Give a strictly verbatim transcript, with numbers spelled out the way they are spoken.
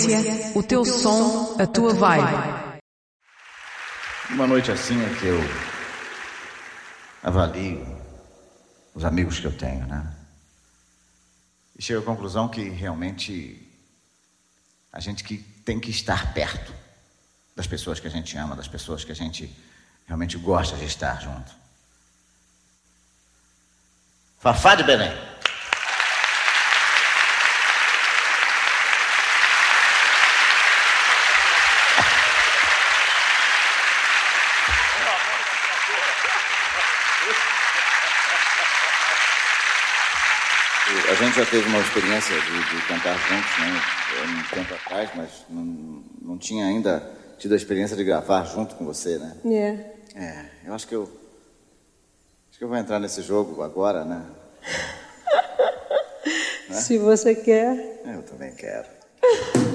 O teu som, a tua vibe. Uma noite assim é que eu avalio os amigos que eu tenho, né? E chego à conclusão que realmente a gente que tem que estar perto das pessoas que a gente ama, das pessoas que a gente realmente gosta de estar junto. Fafá de Belém. A gente já teve uma experiência de, de cantar juntos, né, um tempo atrás, mas não, não tinha ainda tido a experiência de gravar junto com você, né? É. É, eu acho que eu acho que eu vou entrar nesse jogo agora, né? Se você quer. Eu também quero.